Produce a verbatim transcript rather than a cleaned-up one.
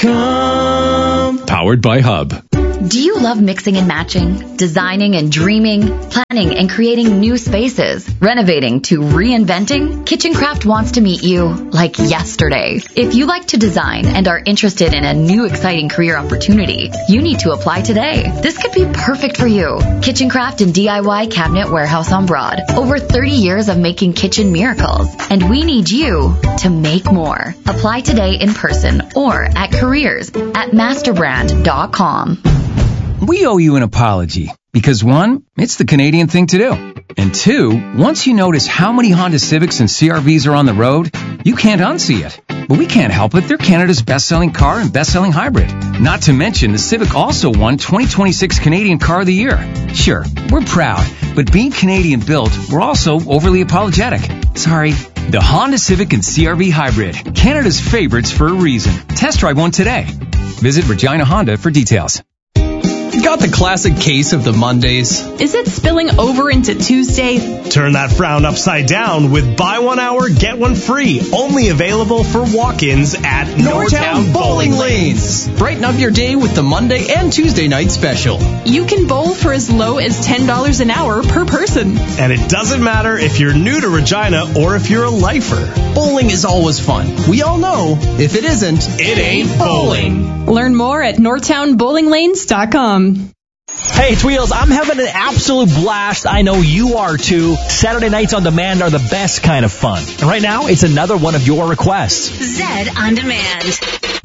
com. Powered by Hub. Do you love mixing and matching, designing and dreaming, planning and creating new spaces, renovating to reinventing? KitchenCraft wants to meet you like yesterday. If you like to design and are interested in a new exciting career opportunity, you need to apply today. This could be perfect for you. KitchenCraft and D I Y Cabinet Warehouse on Broad. Over thirty years of making kitchen miracles. And we need you to make more. Apply today in person or at careers at masterbrand dot com. We owe you an apology because, one, it's the Canadian thing to do. And two, once you notice how many Honda Civics and C R Vs are on the road, you can't unsee it. But we can't help it. They're Canada's best-selling car and best-selling hybrid. Not to mention, the Civic also won twenty twenty-six Canadian Car of the Year. Sure, we're proud, but being Canadian-built, we're also overly apologetic. Sorry. The Honda Civic and C R V Hybrid, Canada's favorites for a reason. Test drive one today. Visit Regina Honda for details. Got the classic case of the Mondays? Is it spilling over into Tuesday? Turn that frown upside down with buy one hour, get one free. Only available for walk-ins at Northtown Bowling Lanes. Brighten up your day with the Monday and Tuesday night special. You can bowl for as low as ten dollars an hour per person. And it doesn't matter if you're new to Regina or if you're a lifer. Bowling is always fun. We all know, if it isn't, it ain't bowling. Learn more at northtown bowling lanes dot com. Hey, it's Wheels. I'm having an absolute blast. I know you are too. Saturday nights on demand are the best kind of fun. And right now, it's another one of your requests. Zed on Demand.